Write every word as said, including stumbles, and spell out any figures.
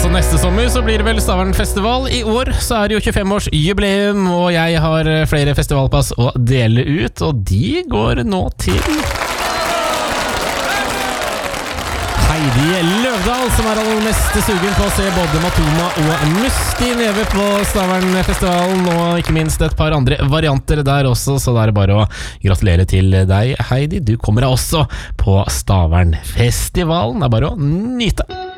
så neste sommer så blir det vel Stavern Festival. I år så er det jo tjuefem års jubileum, og jeg har flere festivalpass å dele ut, og de går nå til Heidi Løvdahl, som er aller mest sugen på å se både Matoma og Musti nede på Stavern-festivalen, og ikke minst et par andre varianter der også, så det er bare å gratulere til deg, Heidi. Du kommer også på Stavern-festivalen. Det er bare å nyte.